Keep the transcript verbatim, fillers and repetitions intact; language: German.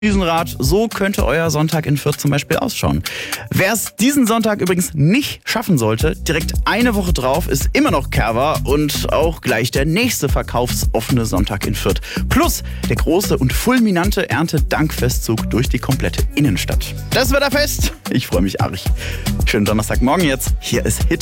Riesenrad, so könnte euer Sonntag in Fürth zum Beispiel ausschauen. Wer es diesen Sonntag übrigens nicht schaffen sollte, direkt eine Woche drauf ist immer noch Kerwa und auch gleich der nächste verkaufsoffene Sonntag in Fürth. Plus der große und fulminante Erntedankfestzug durch die komplette Innenstadt. Das wird er fest. Ich freue mich arg. Schönen Donnerstagmorgen jetzt. Hier ist Hit